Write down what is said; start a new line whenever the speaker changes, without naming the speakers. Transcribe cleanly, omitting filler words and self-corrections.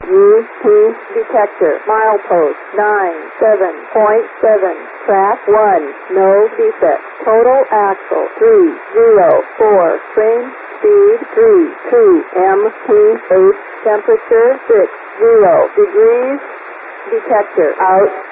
UP detector. Milepost 97.7. Track 1. No defect. Total axle 304. Train speed 32 mph. Temperature 60 degrees. Detector out.